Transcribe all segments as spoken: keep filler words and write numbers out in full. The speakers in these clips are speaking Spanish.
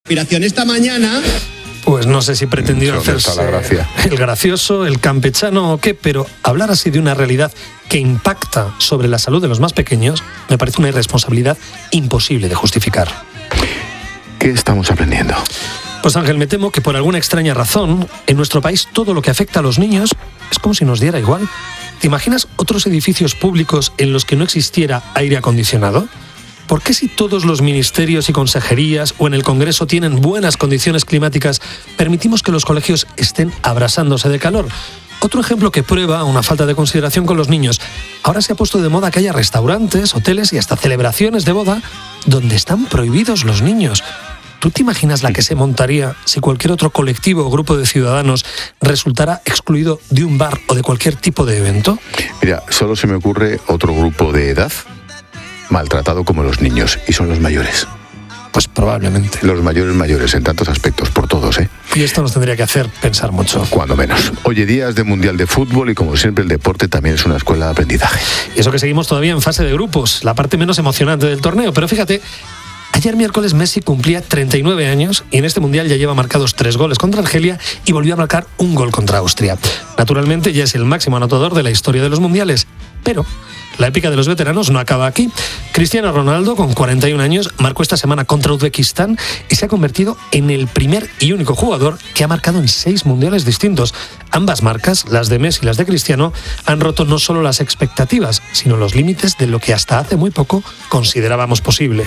Inspiración esta mañana. Pues no sé si pretendió hacerse la gracia. el gracioso, el campechano o qué, pero hablar así de una realidad que impacta sobre la salud de los más pequeños me parece una irresponsabilidad imposible de justificar. ¿Qué estamos aprendiendo? Pues Ángel, me temo que por alguna extraña razón, en nuestro país todo lo que afecta a los niños es como si nos diera igual. ¿Te imaginas otros edificios públicos en los que no existiera aire acondicionado? ¿Por qué si todos los ministerios y consejerías o en el Congreso tienen buenas condiciones climáticas, permitimos que los colegios estén abrasándose de calor? Otro ejemplo que prueba una falta de consideración con los niños. Ahora se ha puesto de moda que haya restaurantes, hoteles y hasta celebraciones de boda donde están prohibidos los niños. ¿Tú te imaginas la que se montaría si cualquier otro colectivo o grupo de ciudadanos resultara excluido de un bar o de cualquier tipo de evento? Mira, solo se me ocurre otro grupo de edad maltratado como los niños, y son los mayores. Pues probablemente. Los mayores mayores en tantos aspectos, por todos, ¿eh? Y esto nos tendría que hacer pensar mucho. Cuando menos. Oye, días de Mundial de Fútbol y como siempre el deporte también es una escuela de aprendizaje. Y eso que seguimos todavía en fase de grupos, la parte menos emocionante del torneo. Pero fíjate, ayer miércoles Messi cumplía treinta y nueve años y en este Mundial ya lleva marcados tres goles contra Argelia y volvió a marcar un gol contra Austria. Naturalmente ya es el máximo anotador de la historia de los Mundiales, pero la épica de los veteranos no acaba aquí. Cristiano Ronaldo, con cuarenta y un años, marcó esta semana contra Uzbekistán y se ha convertido en el primer y único jugador que ha marcado en seis mundiales distintos. Ambas marcas, las de Messi y las de Cristiano, han roto no solo las expectativas, sino los límites de lo que hasta hace muy poco considerábamos posible.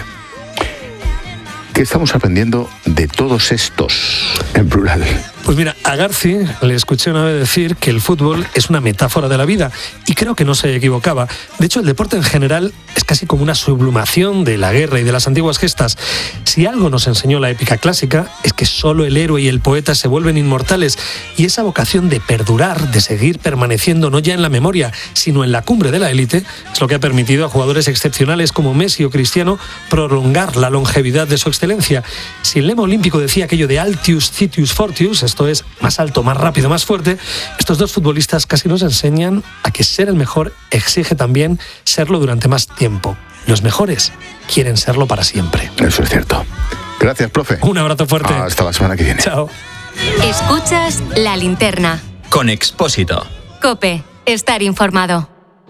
¿Qué estamos aprendiendo de todos estos, en plural? Pues mira, a Garci le escuché una vez decir que el fútbol es una metáfora de la vida y creo que no se equivocaba. De hecho, el deporte en general es casi como una sublimación de la guerra y de las antiguas gestas. Si algo nos enseñó la épica clásica es que solo el héroe y el poeta se vuelven inmortales y esa vocación de perdurar, de seguir permaneciendo no ya en la memoria, sino en la cumbre de la élite, es lo que ha permitido a jugadores excepcionales como Messi o Cristiano prolongar la longevidad de su excelencia. Si el lema olímpico decía aquello de Altius, Citius, Fortius, esto es más alto, más rápido, más fuerte, estos dos futbolistas casi nos enseñan a que ser el mejor exige también serlo durante más tiempo. Los mejores quieren serlo para siempre. Eso es cierto. Gracias, profe. Un abrazo fuerte. Hasta la semana que viene. Chao. Escuchas La Linterna. Con Expósito. COPE. Estar informado.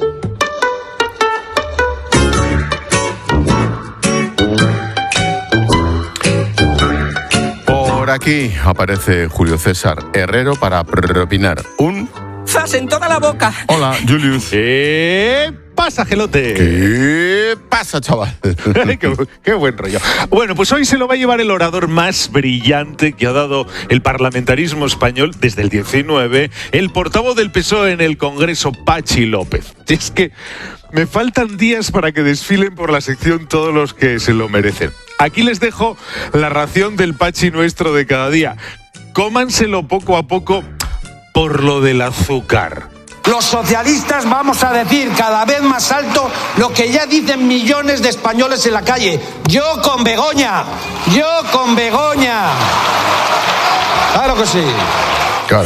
Por aquí aparece Julio César Herrero para propinar un... ¡Zas en toda la boca! Hola, Julius. ¿Qué pasa, gelote? ¿Qué pasa, chaval? qué, qué buen rollo. Bueno, pues hoy se lo va a llevar el orador más brillante que ha dado el parlamentarismo español desde el diecinueve, el portavoz del P S O E en el Congreso, Pachi López. Es que me faltan días para que desfilen por la sección todos los que se lo merecen. Aquí les dejo la ración del Pachi nuestro de cada día. Cómanselo poco a poco por lo del azúcar. Los socialistas vamos a decir cada vez más alto lo que ya dicen millones de españoles en la calle. Yo con Begoña, yo con Begoña. Claro que sí. Claro.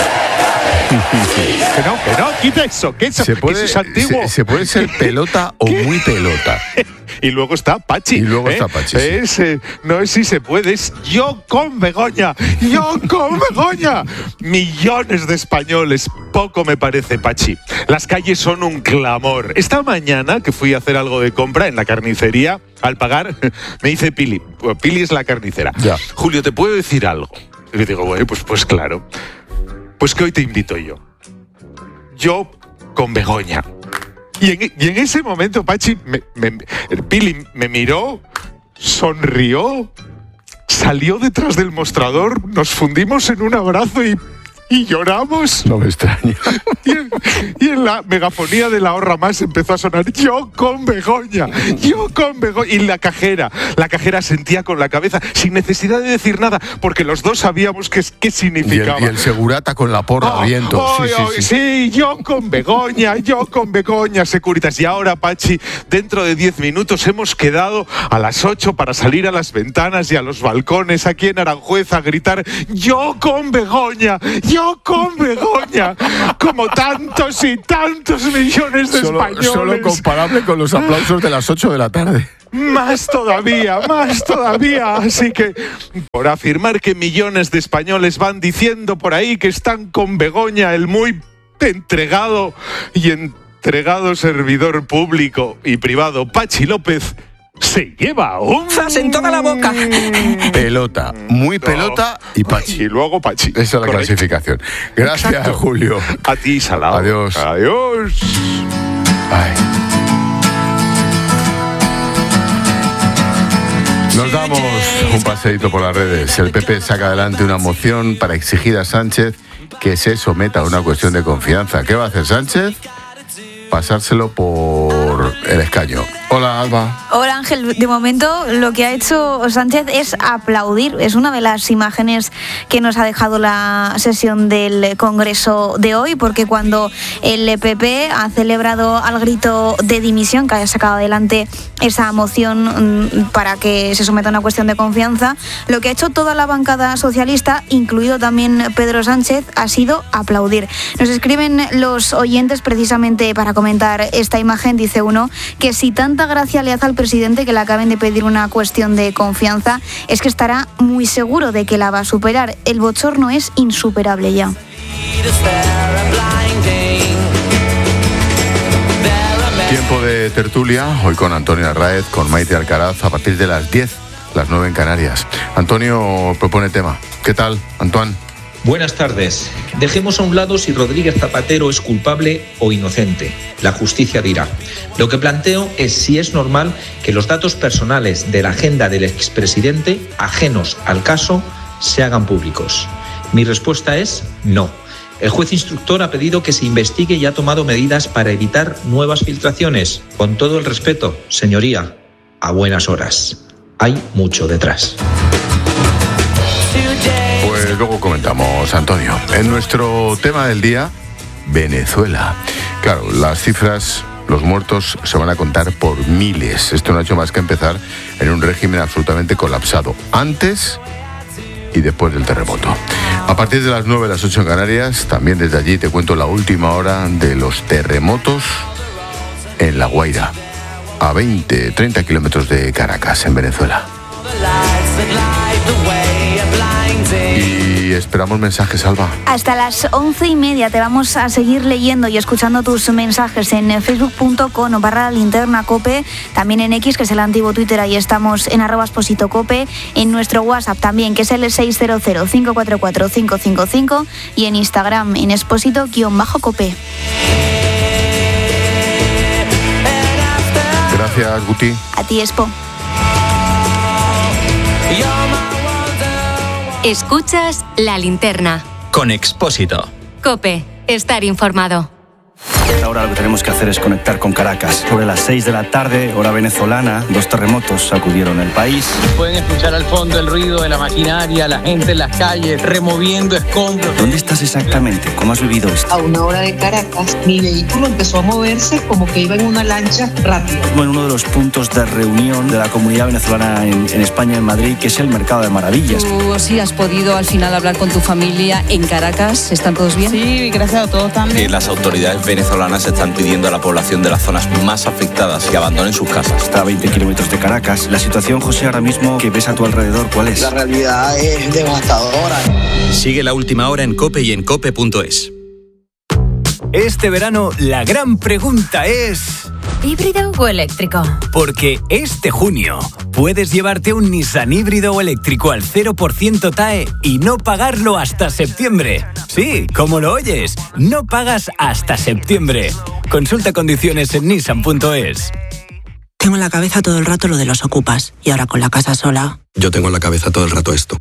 Que no, que no, quita eso, que eso, Se puede, que eso es antiguo. Se, se puede ser pelota o muy pelota. Y luego está Pachi. Y luego ¿eh? está Pachi, sí. Es, eh, no es si se puede, es yo con Begoña, yo con Begoña. Millones de españoles, poco me parece, Pachi. Las calles son un clamor. Esta mañana que fui a hacer algo de compra en la carnicería, al pagar, me dice Pili, Pili es la carnicera. Ya. Julio, ¿te puedo decir algo? Y le digo, bueno, pues, pues claro. Pues que hoy te invito yo. Yo con Begoña. Y en, y en ese momento, Pachi, me, me, Pili me miró, sonrió, salió detrás del mostrador, nos fundimos en un abrazo y, y lloramos. No me extraña. Y en, y en la megafonía de la Ahorra Más empezó a sonar yo con Begoña, yo con Begoña. Y la cajera, la cajera sentía con la cabeza, sin necesidad de decir nada, porque los dos sabíamos qué, qué significaba. Y el, y el segurata con la porra Oh, a viento. oh, Sí, oh, sí, sí. sí, yo con Begoña, yo con Begoña, Securitas. Y ahora, Pachi, dentro de diez minutos hemos quedado a las ocho para salir a las ventanas y a los balcones aquí en Aranjuez a gritar yo con Begoña, yo yo con Begoña, como tantos y tantos millones de solo, españoles. Solo comparable con los aplausos de las ocho de la tarde. Más todavía, más todavía. Así que, por afirmar que millones de españoles van diciendo por ahí que están con Begoña, el muy entregado y entregado servidor público y privado Pachi López se lleva un... ¡Zas en toda la boca! Pelota, muy pelota y Pachi. Y luego Pachi. Esa es la Correcto. clasificación. Gracias, Exacto. Julio. A ti, Salado. Adiós. Adiós. Ay. Nos damos un paseíto por las redes. El P P saca adelante una moción para exigir a Sánchez que se someta a una cuestión de confianza. ¿Qué va a hacer Sánchez? Pasárselo por el escaño. Hola, Alba. Hola, Ángel. De momento lo que ha hecho Sánchez es aplaudir. Es una de las imágenes que nos ha dejado la sesión del Congreso de hoy, porque cuando el P P ha celebrado al grito de dimisión, que haya sacado adelante esa moción para que se someta a una cuestión de confianza, lo que ha hecho toda la bancada socialista, incluido también Pedro Sánchez, ha sido aplaudir. Nos escriben los oyentes precisamente para comentar esta imagen. Dice uno que si tanta gracia le hace al presidente que le acaben de pedir una cuestión de confianza, es que estará muy seguro de que la va a superar. El bochorno es insuperable ya. Tiempo de tertulia, hoy con Antonio Arraez, con Maite Alcaraz, a partir de las diez, las nueve en Canarias. Antonio propone tema. ¿Qué tal, Antoine? Buenas tardes. Dejemos a un lado si Rodríguez Zapatero es culpable o inocente. La justicia dirá. Lo que planteo es si es normal que los datos personales de la agenda del expresidente, ajenos al caso, se hagan públicos. Mi respuesta es no. El juez instructor ha pedido que se investigue y ha tomado medidas para evitar nuevas filtraciones. Con todo el respeto, señoría, a buenas horas. Hay mucho detrás. Pues luego comentamos, Antonio. En nuestro tema del día, Venezuela. Claro, las cifras, los muertos se van a contar por miles. Esto no ha hecho más que empezar en un régimen absolutamente colapsado, antes y después del terremoto. A partir de las nueve, las ocho en Canarias, también desde allí te cuento la última hora de los terremotos en La Guaira, a veinte, treinta kilómetros de Caracas, en Venezuela. Y esperamos mensajes, Alba. Hasta las once y media te vamos a seguir leyendo y escuchando tus mensajes en facebook punto com barra la linterna cope, también en X, que es el antiguo Twitter, ahí estamos en arroba Expósito Cope, en nuestro WhatsApp también, que es el seis cero cero, cinco cuatro cuatro, cinco cinco cinco, y en Instagram en Expósito-Cope. Gracias, Guti. A ti, Expo. Escuchas La Linterna. Con Expósito. Cope, estar informado. Ahora lo que tenemos que hacer es conectar con Caracas. Sobre las seis de la tarde, hora venezolana, dos terremotos sacudieron el país. Pueden escuchar al fondo el ruido de la maquinaria, la gente en las calles, removiendo escombros. ¿Dónde estás exactamente? ¿Cómo has vivido esto? A una hora de Caracas, mi vehículo empezó a moverse como que iba en una lancha rápido. Bueno, uno de los puntos de reunión de la comunidad venezolana en, en España, en Madrid, que es el Mercado de Maravillas. ¿Tú sí has podido al final hablar con tu familia en Caracas? ¿Están todos bien? Sí, gracias a todos también. Que las autoridades venezolanas están pidiendo a la población de las zonas más afectadas que abandonen sus casas. Está a veinte kilómetros de Caracas. La situación, José, ahora mismo que ves a tu alrededor, ¿cuál es? La realidad es devastadora. Sigue La Última Hora en Cope y en cope punto es. Este verano la gran pregunta es... ¿híbrido o eléctrico? Porque este junio puedes llevarte un Nissan híbrido o eléctrico al cero por ciento T A E y no pagarlo hasta septiembre. Sí, como lo oyes, no pagas hasta septiembre. Consulta condiciones en nissan punto es. Tengo en la cabeza todo el rato lo de los ocupas y ahora con la casa sola... Yo tengo en la cabeza todo el rato esto.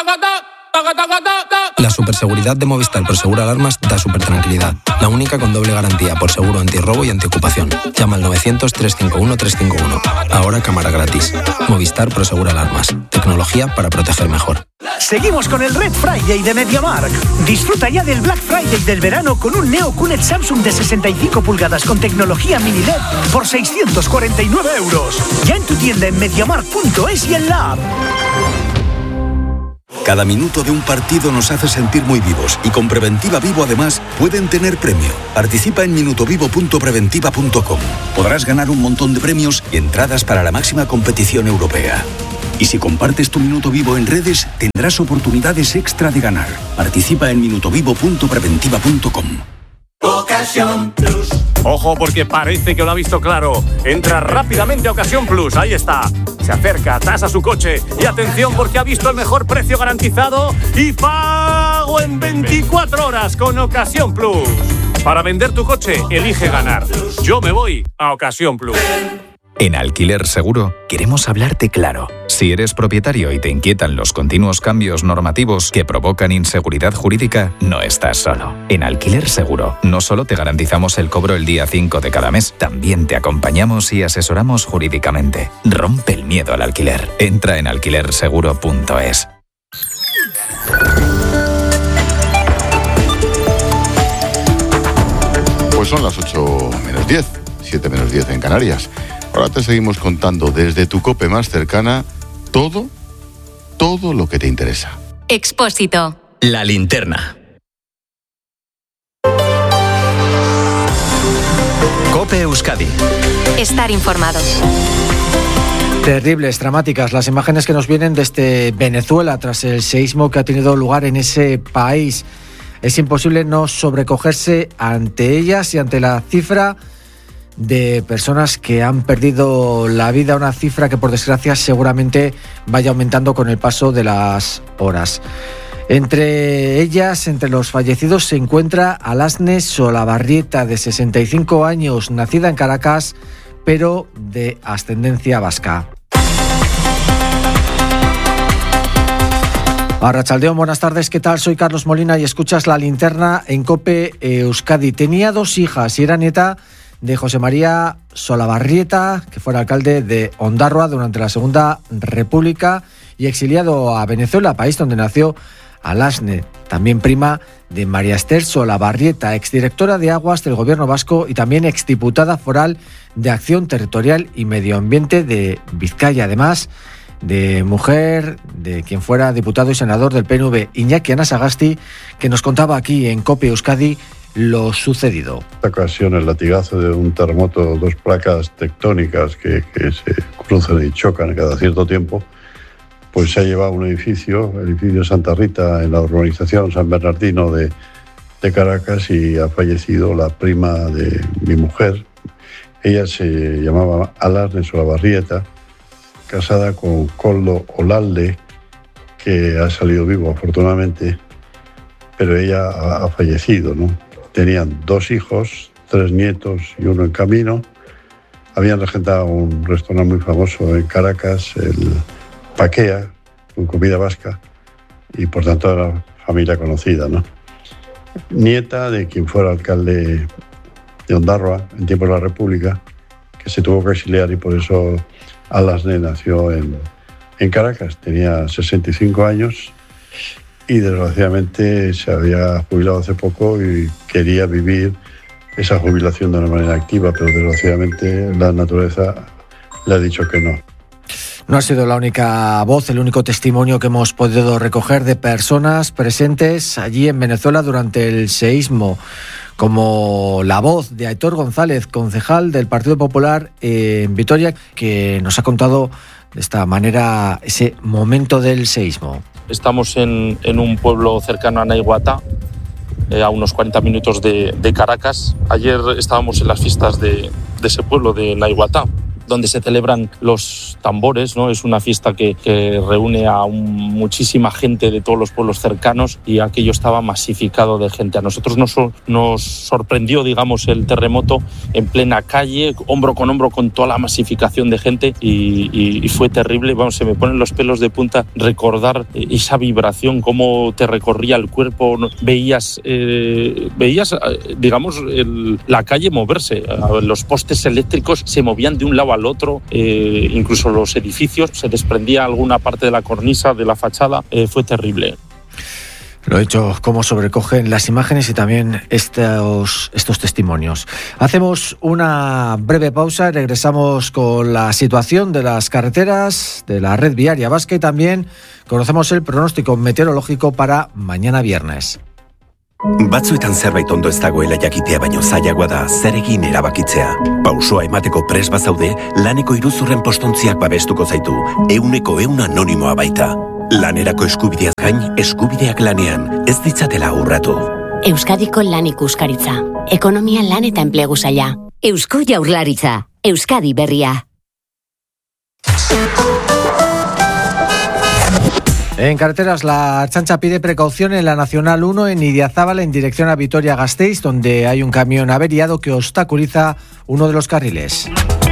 La superseguridad de Movistar Prosegura Alarmas da súper tranquilidad. La única con doble garantía por seguro antirrobo y antiocupación. Llama al novecientos, trescientos cincuenta y uno, trescientos cincuenta y uno. Ahora cámara gratis. Movistar Prosegura Alarmas. Tecnología para proteger mejor. Seguimos con el Red Friday de MediaMarkt. Disfruta ya del Black Friday del verano con un Neo Q N E T Samsung de sesenta y cinco pulgadas con tecnología mini L E D por seiscientos cuarenta y nueve euros. Ya en tu tienda en mediamarkt punto es y en la app. Cada minuto de un partido nos hace sentir muy vivos y con Preventiva Vivo además pueden tener premio. Participa en minutovivo punto preventiva punto com. Podrás ganar un montón de premios y entradas para la máxima competición europea. Y si compartes tu minuto vivo en redes, tendrás oportunidades extra de ganar. Participa en minutovivo punto preventiva punto com. Ocasión Plus. Ojo, porque parece que lo ha visto claro. Entra rápidamente a Ocasión Plus, ahí está. Se acerca, tasa su coche y atención porque ha visto el mejor precio garantizado y pago en veinticuatro horas con Ocasión Plus. Para vender tu coche, elige ganar. Yo me voy a Ocasión Plus. En Alquiler Seguro queremos hablarte claro. Si eres propietario y te inquietan los continuos cambios normativos que provocan inseguridad jurídica, no estás solo. En Alquiler Seguro no solo te garantizamos el cobro el día cinco de cada mes, también te acompañamos y asesoramos jurídicamente. Rompe el miedo al alquiler. Entra en alquiler seguro punto es. Pues son las ocho menos diez, siete menos diez en Canarias. Ahora te seguimos contando desde tu COPE más cercana todo, todo lo que te interesa. Expósito. La linterna. COPE Euskadi. Estar informado. Terribles, dramáticas las imágenes que nos vienen desde Venezuela tras el seísmo que ha tenido lugar en ese país. Es imposible no sobrecogerse ante ellas y ante la cifra de personas que han perdido la vida, una cifra que por desgracia seguramente vaya aumentando con el paso de las horas. Entre ellas, entre los fallecidos, se encuentra Alasne Solabarrieta, de sesenta y cinco años, nacida en Caracas, pero de ascendencia vasca. Arratsaldeon, buenas tardes, ¿qué tal? Soy Carlos Molina y escuchas La Linterna en COPE Euskadi. Tenía dos hijas y era nieta de José María Solabarrieta, que fuera alcalde de Ondarroa durante la Segunda República y exiliado a Venezuela, país donde nació Alasne, también prima de María Esther Solabarrieta, exdirectora de Aguas del Gobierno vasco y también exdiputada foral de Acción Territorial y Medio Ambiente de Vizcaya, además de mujer de quien fuera diputado y senador del P N V, Iñaki Anasagasti, que nos contaba aquí en COPE Euskadi lo sucedido. En esta ocasión, el latigazo de un terremoto, dos placas tectónicas que, que se cruzan y chocan cada cierto tiempo, pues se ha llevado un edificio, el edificio Santa Rita, en la urbanización San Bernardino de, de Caracas, y ha fallecido la prima de mi mujer. Ella se llamaba Alasne Solabarrieta, casada con Koldo Olalde, que ha salido vivo afortunadamente, pero ella ha, ha fallecido, ¿no? Tenían dos hijos, tres nietos y uno en camino. Habían regentado un restaurante muy famoso en Caracas, el Paquea, con comida vasca, y por tanto era familia conocida, ¿no? Nieta de quien fuera alcalde de Ondarroa en tiempos de la República, que se tuvo que exiliar y por eso Alasne nació en, en Caracas. Tenía sesenta y cinco años y desgraciadamente se había jubilado hace poco y quería vivir esa jubilación de una manera activa, pero desgraciadamente la naturaleza le ha dicho que no. No ha sido la única voz, el único testimonio que hemos podido recoger de personas presentes allí en Venezuela durante el seísmo, como la voz de Aitor González, concejal del Partido Popular en Vitoria, que nos ha contado de esta manera ese momento del seísmo. Estamos en, en un pueblo cercano a Naiguatá, eh, a unos cuarenta minutos de, de Caracas. Ayer estábamos en las fiestas de, de ese pueblo de Naiguatá, donde se celebran los tambores, ¿no? Es una fiesta que, que reúne a un, muchísima gente de todos los pueblos cercanos, y aquello estaba masificado de gente. A nosotros nos, nos sorprendió, digamos, el terremoto en plena calle, hombro con hombro con toda la masificación de gente, y, y, y fue terrible. Vamos, se me ponen los pelos de punta recordar esa vibración, cómo te recorría el cuerpo. Veías, eh, veías digamos, el, la calle moverse. Los postes eléctricos se movían de un lado al otro, eh, incluso los edificios, se desprendía alguna parte de la cornisa, de la fachada, eh, fue terrible. Lo he dicho, cómo sobrecogen las imágenes y también estos, estos testimonios. Hacemos una breve pausa y regresamos con la situación de las carreteras de la red viaria vasca y también conocemos el pronóstico meteorológico para mañana viernes. Batzuetan zerbait ondo ez dagoela jakitea baino zailagoa da zer egin erabakitzea. Pausoa emateko prest bazaude, laneko iruzurren postontziak babestuko zaitu, euneko eun anonimoa baita. Lanerako eskubideaz gain, eskubideak lanean, ez ditzatela urratu. Euskadiko lan ikuskaritza. Ekonomia, lan eta enplegu saila. Eusko Jaurlaritza. Euskadi berria. En carreteras, la Ertzaintza pide precaución en la Nacional uno en Idiazábal en dirección a Vitoria-Gasteiz, donde hay un camión averiado que obstaculiza uno de los carriles.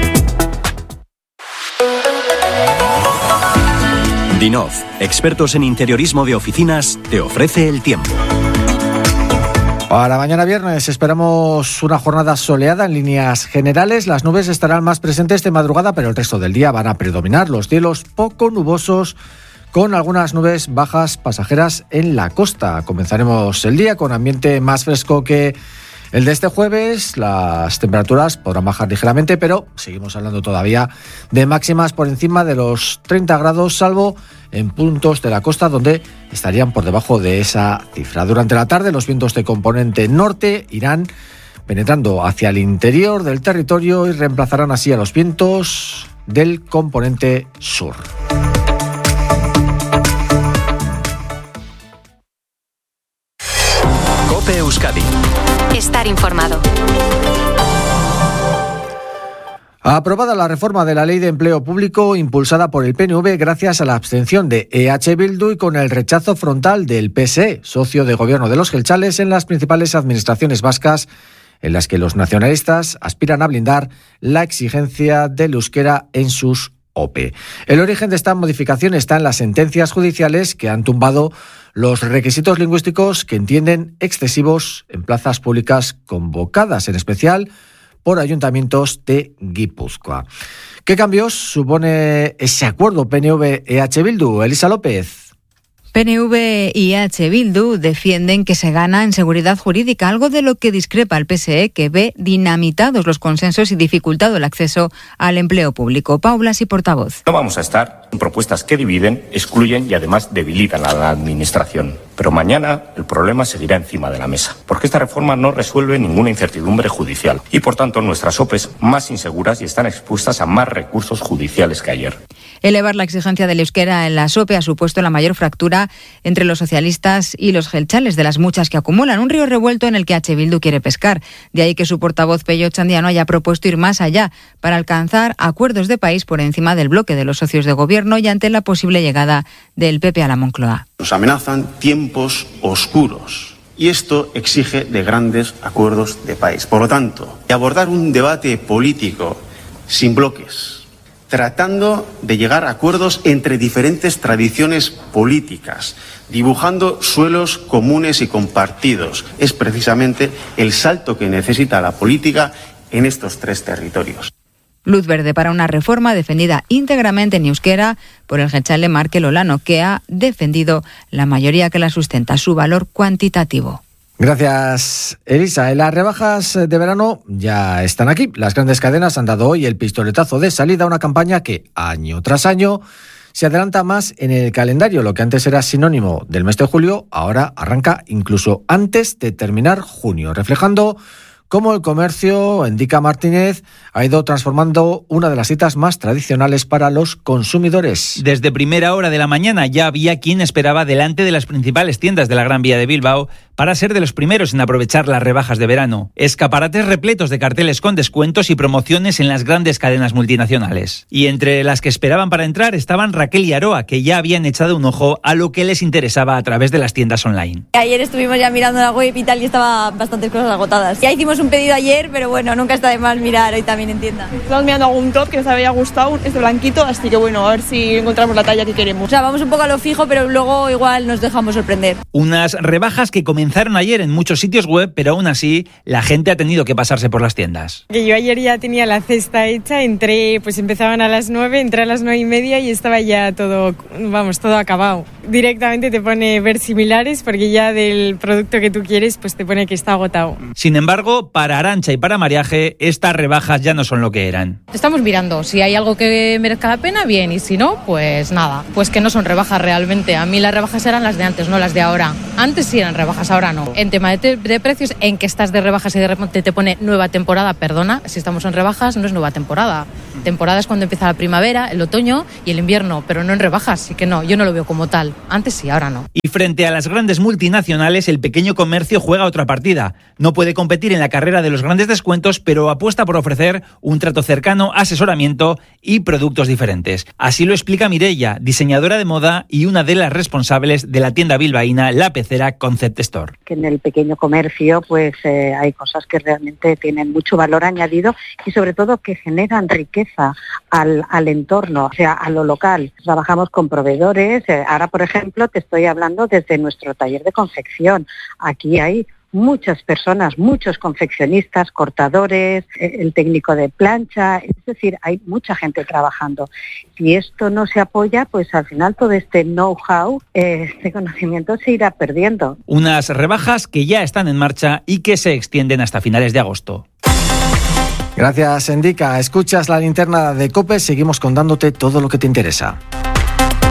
Dinov, expertos en interiorismo de oficinas, te ofrece el tiempo. Para mañana viernes esperamos una jornada soleada en líneas generales. Las nubes estarán más presentes de madrugada, pero el resto del día van a predominar los cielos poco nubosos, con algunas nubes bajas pasajeras en la costa. Comenzaremos el día con ambiente más fresco que el de este jueves. Las temperaturas podrán bajar ligeramente, pero seguimos hablando todavía de máximas por encima de los treinta grados, salvo en puntos de la costa donde estarían por debajo de esa cifra. Durante la tarde los vientos de componente norte irán penetrando hacia el interior del territorio y reemplazarán así a los vientos del componente sur. COPE Euskadi. Estar informado. Aprobada la reforma de la Ley de Empleo Público impulsada por el P N V gracias a la abstención de E H Bildu y con el rechazo frontal del P S E, socio de gobierno de los jeltzales en las principales administraciones vascas, en las que los nacionalistas aspiran a blindar la exigencia del euskera en sus O P E. El origen de esta modificación está en las sentencias judiciales que han tumbado los requisitos lingüísticos que entienden excesivos en plazas públicas convocadas, en especial por ayuntamientos de Guipúzcoa. ¿Qué cambios supone ese acuerdo P N V-E H Bildu? Elisa López. P N V y E H Bildu defienden que se gana en seguridad jurídica, algo de lo que discrepa el P S E, que ve dinamitados los consensos y dificultado el acceso al empleo público. Paula, sí, portavoz. No vamos a estar en propuestas que dividen, excluyen y además debilitan a la administración. Pero mañana el problema seguirá encima de la mesa, porque esta reforma no resuelve ninguna incertidumbre judicial y, por tanto, nuestras O P Es más inseguras y están expuestas a más recursos judiciales que ayer. Elevar la exigencia del euskera en las O P E ha supuesto la mayor fractura entre los socialistas y los jeltzales, de las muchas que acumulan, un río revuelto en el que H. Bildu quiere pescar. De ahí que su portavoz Pello Chandiano haya propuesto ir más allá para alcanzar acuerdos de país por encima del bloque de los socios de gobierno y ante la posible llegada del P P a la Moncloa. Nos amenazan tiempos oscuros y esto exige de grandes acuerdos de país. Por lo tanto, abordar un debate político sin bloques, tratando de llegar a acuerdos entre diferentes tradiciones políticas, dibujando suelos comunes y compartidos, es precisamente el salto que necesita la política en estos tres territorios. Luz verde para una reforma defendida íntegramente en euskera por el jeltzale Markel Olano, que ha defendido la mayoría que la sustenta, su valor cuantitativo. Gracias, Elisa. Las rebajas de verano ya están aquí. Las grandes cadenas han dado hoy el pistoletazo de salida a una campaña que, año tras año, se adelanta más en el calendario. Lo que antes era sinónimo del mes de julio, ahora arranca incluso antes de terminar junio, reflejando cómo el comercio, indica Martínez, ha ido transformando una de las citas más tradicionales para los consumidores. Desde primera hora de la mañana ya había quien esperaba delante de las principales tiendas de la Gran Vía de Bilbao para ser de los primeros en aprovechar las rebajas de verano. Escaparates repletos de carteles con descuentos y promociones en las grandes cadenas multinacionales. Y entre las que esperaban para entrar estaban Raquel y Aroa, que ya habían echado un ojo a lo que les interesaba a través de las tiendas online. Ayer estuvimos ya mirando la web y tal y estaban bastantes cosas agotadas. Ya hicimos un pedido ayer, pero bueno, nunca está de más mirar hoy también en tienda. Estamos mirando algún top que nos había gustado, este blanquito, así que bueno, a ver si encontramos la talla que queremos. O sea, vamos un poco a lo fijo, pero luego igual nos dejamos sorprender. Unas rebajas que comenzaron comenzaron ayer en muchos sitios web, pero aún así la gente ha tenido que pasarse por las tiendas. Que yo ayer ya tenía la cesta hecha, entré, pues empezaban a las nueve, entré a las nueve y media y estaba ya todo, vamos, todo acabado. Directamente te pone ver similares porque ya del producto que tú quieres pues te pone que está agotado. Sin embargo, para Arantxa y para Mariaje, estas rebajas ya no son lo que eran. Estamos mirando, si hay algo que merezca la pena, bien, y si no, pues nada. Pues que no son rebajas realmente. A mí las rebajas eran las de antes, no las de ahora. Antes sí eran rebajas, ahora no. En tema de, te- de precios, en que estás de rebajas y de repente te pone nueva temporada, perdona, si estamos en rebajas no es nueva temporada. Temporada es cuando empieza la primavera, el otoño y el invierno, pero no en rebajas, así que no, yo no lo veo como tal. Antes sí, ahora no. Y frente a las grandes multinacionales, el pequeño comercio juega otra partida. No puede competir en la carrera de los grandes descuentos, pero apuesta por ofrecer un trato cercano, asesoramiento y productos diferentes. Así lo explica Mireia, diseñadora de moda y una de las responsables de la tienda bilbaína La Pecera Concept Store. Que en el pequeño comercio pues eh, hay cosas que realmente tienen mucho valor añadido y sobre todo que generan riqueza al, al entorno, o sea, a lo local. Trabajamos con proveedores, eh, ahora por ejemplo te estoy hablando desde nuestro taller de confección. Aquí hay muchas personas, muchos confeccionistas, cortadores, eh, el técnico de plancha, es decir, hay mucha gente trabajando. Si esto no se apoya, pues al final todo este know-how, eh, este conocimiento se irá perdiendo. Unas rebajas que ya están en marcha y que se extienden hasta finales de agosto. Gracias, Endica. Escuchas la linterna de COPE, seguimos contándote todo lo que te interesa.